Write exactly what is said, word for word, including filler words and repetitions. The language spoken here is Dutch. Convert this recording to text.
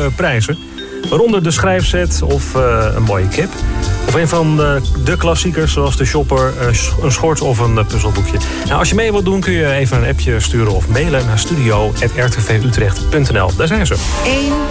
leuke prijzen. Waaronder de schrijfset of uh, een mooie kip. Of een van de, de klassiekers zoals de shopper, een schort of een puzzelboekje. Nou, als je mee wilt doen kun je even een appje sturen of mailen naar studio apenstaartje r t v utrecht punt n l. Daar zijn ze.